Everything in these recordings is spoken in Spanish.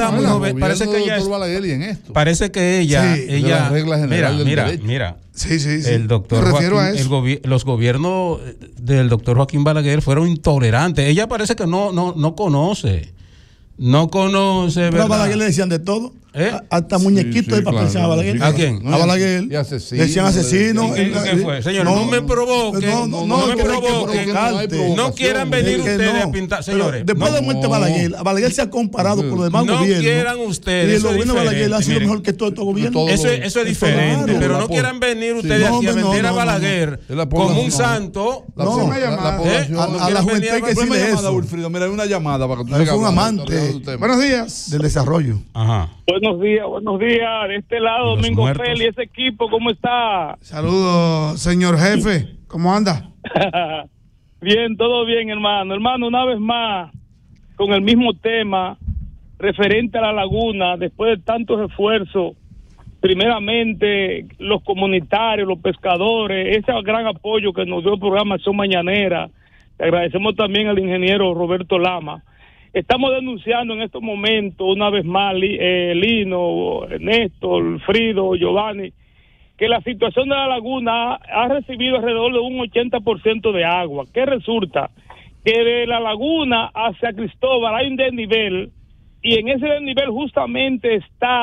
estaba muy joven. Parece que ella parece que ella mira. Sí. El doctor Joaquín, los gobiernos del doctor Joaquín Balaguer fueron intolerantes. Ella parece que no conoce. No conoce, ¿verdad? Pero a Balaguer le decían de todo. Hasta muñequitos de papel a Balaguer. ¿A quién? A Balaguer. Y asesino. Decían asesino. ¿Qué fue? Señor, no me provoque. No me provoque. No quieran venir ustedes a pintar. Señores. Después de muerte a Balaguer se ha comparado con los demás gobiernos. No quieran ustedes. Y el gobierno de Balaguer ha sido mejor que todo estos gobiernos. Eso es diferente. Pero no quieran venir ustedes aquí a vender a Balaguer como un santo. No, a la juventud hay que decirle eso. Mira, hay una llamada para que tú fue un amante. Buenos días. Del desarrollo. Ajá. Buenos días. De este lado, Domingo Feli, ese equipo, ¿cómo está? Saludos, señor jefe. ¿Cómo anda? Bien, todo bien, hermano. Hermano, una vez más, con el mismo tema, referente a la laguna, después de tantos esfuerzos, primeramente los comunitarios, los pescadores, ese gran apoyo que nos dio el programa Acción Mañanera. Le agradecemos también al ingeniero Roberto Lama. Estamos denunciando en estos momentos, una vez más, Lino, Néstor, Frido, Giovanni, que la situación de la laguna ha recibido alrededor de un 80% de agua. ¿Qué resulta? Que de la laguna hacia Cristóbal hay un desnivel, y en ese desnivel justamente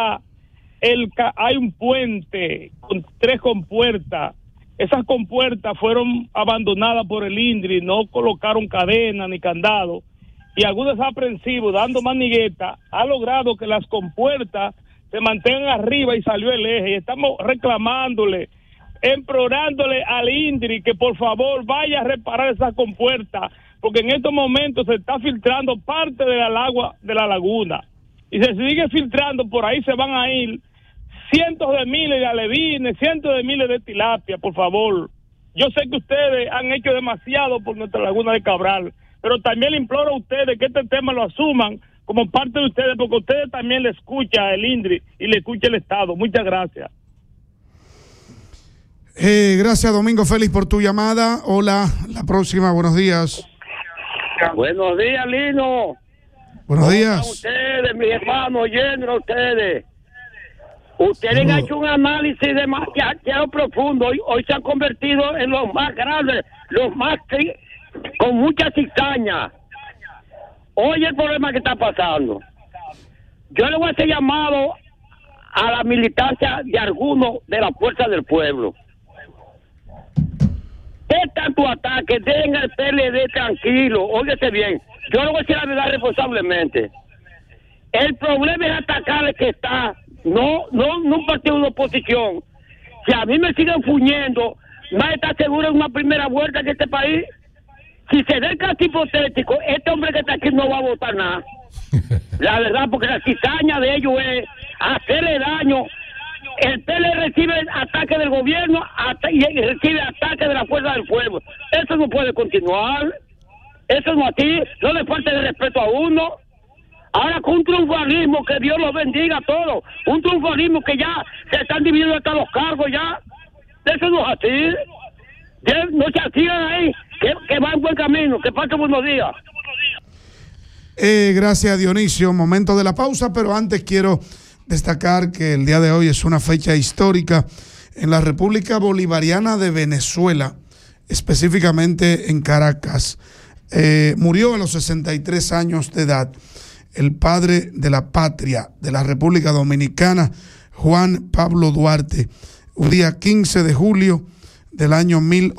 hay un puente con 3 compuertas. Esas compuertas fueron abandonadas por el INDRI, no colocaron cadena ni candado, y algunos aprensivos, dando manigueta, ha logrado que las compuertas se mantengan arriba y salió el eje. Y estamos reclamándole, implorándole al INDRI que por favor vaya a reparar esas compuertas, porque en estos momentos se está filtrando parte del agua de la laguna. Y se sigue filtrando, por ahí se van a ir cientos de miles de alevines, cientos de miles de tilapia, por favor. Yo sé que ustedes han hecho demasiado por nuestra laguna de Cabral, pero también le imploro a ustedes que este tema lo asuman como parte de ustedes, porque ustedes también le escucha el INDRI y le escucha el Estado. Muchas gracias. Gracias, Domingo Félix, por tu llamada. Hola, la próxima, buenos días. Buenos días, Lino. Buenos días. A ustedes, mis hermanos, oyendo a ustedes. Ustedes han hecho un análisis demasiado profundo. Hoy se han convertido en los más grandes, los más con mucha cizaña. Oye el problema que está pasando. Yo le voy a hacer llamado a la militancia de algunos de la Fuerza del Pueblo. ¿Qué tanto ataque? Dejen al PLD tranquilo. Óyese bien. Yo le voy a decir la verdad responsablemente. El problema es atacar al que está, no un partido de oposición. Si a mí me siguen fuñendo, ¿nadie está seguro en una primera vuelta en este país? Si se da el caso hipotético, este hombre que está aquí no va a votar nada. La verdad, porque la cizaña de ellos es hacerle daño. El PL recibe ataque del gobierno y recibe ataque de la Fuerza del Pueblo. Eso no puede continuar. Eso no así. No le falte de respeto a uno. Ahora con un triunfalismo, que Dios los bendiga a todos. Un triunfalismo que ya se están dividiendo hasta los cargos ya. Eso no es así. No se sigan ahí, que va en buen camino. Que pasen buenos días. Gracias, Dionisio. Momento de la pausa, pero antes quiero destacar que el día de hoy es una fecha histórica en la República Bolivariana de Venezuela, específicamente en Caracas. Murió a los 63 años de edad el padre de la patria de la República Dominicana, Juan Pablo Duarte, un día 15 de julio del año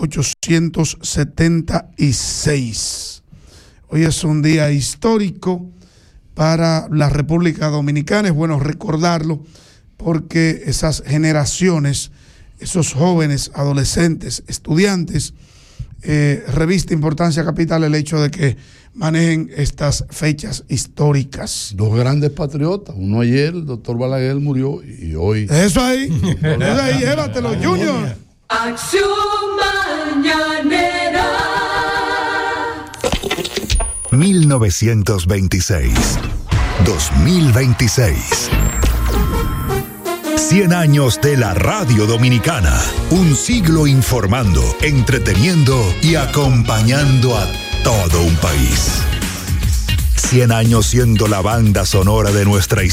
1876. Hoy es un día histórico para la República Dominicana. Es bueno recordarlo porque esas generaciones, esos jóvenes, adolescentes, estudiantes, reviste importancia capital el hecho de que manejen estas fechas históricas. Dos grandes patriotas, uno ayer, el doctor Balaguer murió, y hoy... Eso ahí, llévatelo, Junior. Acción Mañanera. 1926, 2026. 100 años de la radio dominicana. Un siglo informando, entreteniendo y acompañando a todo un país. 100 años siendo la banda sonora de nuestra historia.